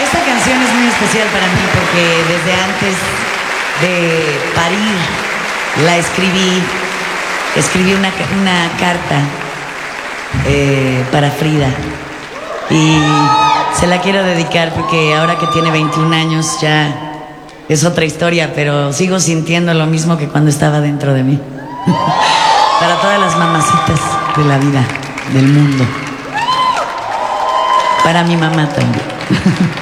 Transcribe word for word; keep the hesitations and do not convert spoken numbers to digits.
esta canción es muy especial para mí porque desde antes de parir la escribí, escribí una, una carta eh, para Frida y se la quiero dedicar porque ahora que tiene veintiún años ya es otra historia, pero sigo sintiendo lo mismo que cuando estaba dentro de mí. Para todas las mamacitas de la vida, del mundo. Para mi mamá también.